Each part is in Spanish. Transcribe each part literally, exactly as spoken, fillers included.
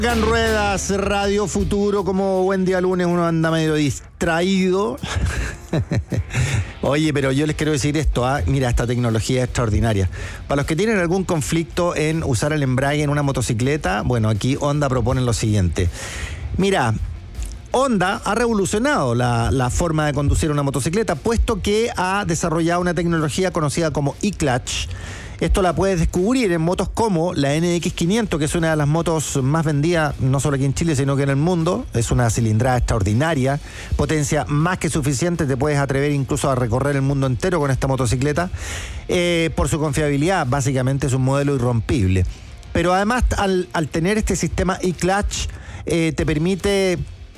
En Ruedas, Radio Futuro, como buen día lunes uno anda medio distraído. Oye, pero yo les quiero decir esto, ¿ah? Mira, esta tecnología es extraordinaria. Para los que tienen algún conflicto en usar el embrague en una motocicleta, bueno, aquí Honda propone lo siguiente. Mira, Honda ha revolucionado la, la forma de conducir una motocicleta, puesto que ha desarrollado una tecnología conocida como e-clutch. Esto la puedes descubrir en motos como la N X quinientos, que es una de las motos más vendidas, no solo aquí en Chile, sino que en el mundo. Es una cilindrada extraordinaria, potencia más que suficiente, te puedes atrever incluso a recorrer el mundo entero con esta motocicleta. Eh, por su confiabilidad, básicamente es un modelo irrompible. Pero además, al, al tener este sistema e-clutch, eh, te permite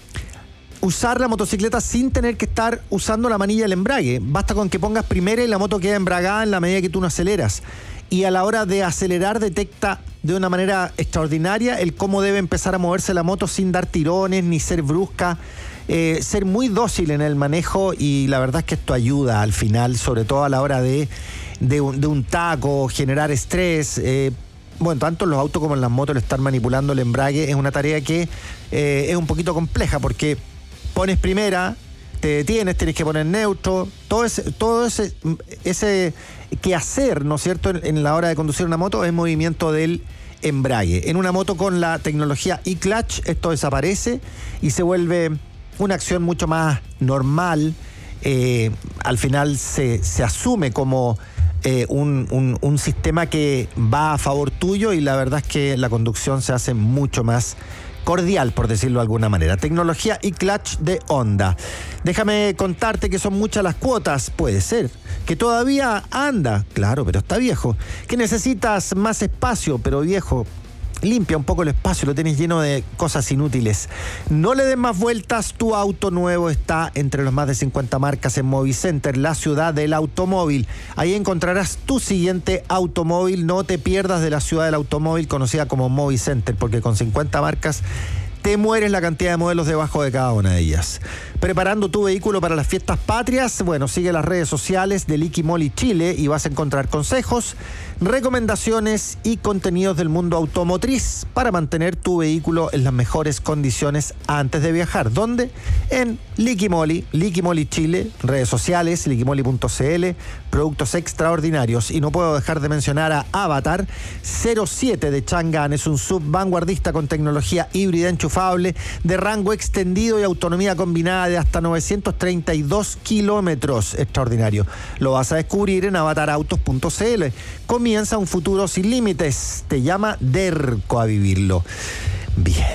usar la motocicleta sin tener que estar usando la manilla del embrague. Basta con que pongas primera y la moto queda embragada en la medida que tú no aceleras. Y a la hora de acelerar detecta de una manera extraordinaria el cómo debe empezar a moverse la moto sin dar tirones ni ser brusca, eh, ser muy dócil en el manejo, y la verdad es que esto ayuda al final, sobre todo a la hora de, de, un, de un taco, generar estrés. Eh, bueno, tanto en los autos como en las motos, el estar manipulando el embrague es una tarea que eh, es un poquito compleja, porque pones primera, te detienes, tienes que poner neutro, todo ese, todo ese, ese quehacer, ¿no es cierto?, en, en la hora de conducir una moto es movimiento del embrague. En una moto con la tecnología e-clutch esto desaparece y se vuelve una acción mucho más normal. Eh, al final se, se asume como eh, un, un, un sistema que va a favor tuyo, y la verdad es que la conducción se hace mucho más cordial, por decirlo de alguna manera. Tecnología e-clutch de Honda. Déjame contarte que son muchas las cuotas, puede ser. Que todavía anda, claro, pero está viejo. Que necesitas más espacio, pero viejo, limpia un poco el espacio, lo tienes lleno de cosas inútiles. No le des más vueltas, tu auto nuevo está entre los más de cincuenta marcas en Movicenter, la ciudad del automóvil. Ahí encontrarás tu siguiente automóvil. No te pierdas de la ciudad del automóvil, conocida como Movicenter, porque con cincuenta marcas te mueres la cantidad de modelos debajo de cada una de ellas. Preparando tu vehículo para las fiestas patrias, bueno, sigue las redes sociales de Liqui Moly Chile y vas a encontrar consejos, recomendaciones y contenidos del mundo automotriz para mantener tu vehículo en las mejores condiciones antes de viajar. ¿Dónde? En Liqui Moly, Liqui Moly Chile, redes sociales, liquimoly punto c l, productos extraordinarios. Y no puedo dejar de mencionar a Avatar cero siete de Chang'an. Es un sub vanguardista con tecnología híbrida enchufable de rango extendido y autonomía combinada de hasta novecientos treinta y dos kilómetros. Extraordinario. Lo vas a descubrir en avatar autos punto c l. Comienza un futuro sin límites. Te llama Derco a vivirlo. Bien.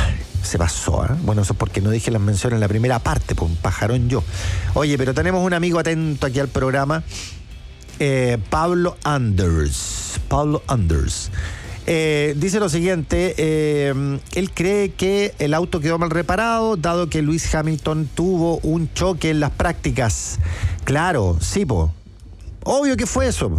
Se pasó, ¿eh? Bueno, eso es porque no dije las menciones en la primera parte, pues un pajarón yo. Oye, pero tenemos un amigo atento aquí al programa, eh, Pablo Anders. Pablo Anders. Eh, dice lo siguiente, eh, él cree que el auto quedó mal reparado, dado que Lewis Hamilton tuvo un choque en las prácticas. Claro, sí, po. Obvio que fue eso.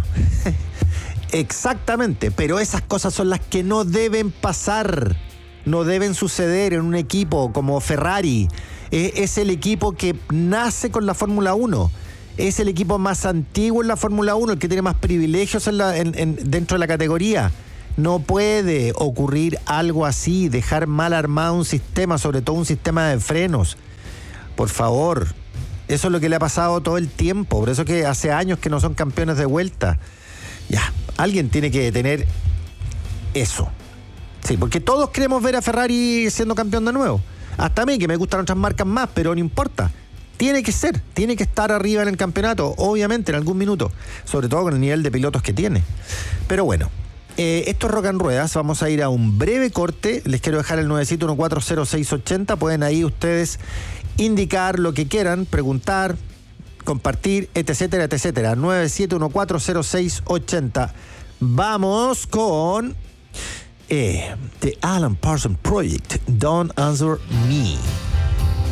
Exactamente, pero esas cosas son las que no deben pasar. No deben suceder en un equipo como Ferrari. Eh, es el equipo que nace con la Fórmula uno. Es el equipo más antiguo en la Fórmula uno, el que tiene más privilegios en la, en, en, dentro de la categoría. No puede ocurrir algo así, dejar mal armado un sistema, sobre todo un sistema de frenos. Por favor, eso es lo que le ha pasado todo el tiempo. Por eso que hace años que no son campeones de vuelta. Ya, alguien tiene que detener eso. Sí, porque todos queremos ver a Ferrari siendo campeón de nuevo. Hasta a mí, que me gustan otras marcas más, pero no importa. Tiene que ser, tiene que estar arriba en el campeonato, obviamente, en algún minuto. Sobre todo con el nivel de pilotos que tiene. Pero bueno, eh, esto es Rock en Ruedas. Vamos a ir a un breve corte. Les quiero dejar el nueve siete uno cuatro cero seis ocho cero. Pueden ahí ustedes indicar lo que quieran, preguntar, compartir, etcétera, etcétera. nueve siete uno cuatro cero seis ocho cero. Vamos con... Eh, The Alan Parsons Project, Don't Answer Me.